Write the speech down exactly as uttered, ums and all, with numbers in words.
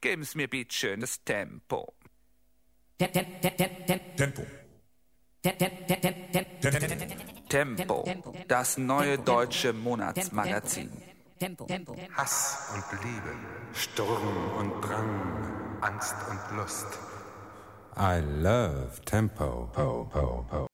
geben's mir bitte schönes Tempo. Tempo. Tempo, das neue deutsche Monatsmagazin. Hass und Liebe, Sturm und Drang, Angst und Lust. I love Tempo. Po, po, po.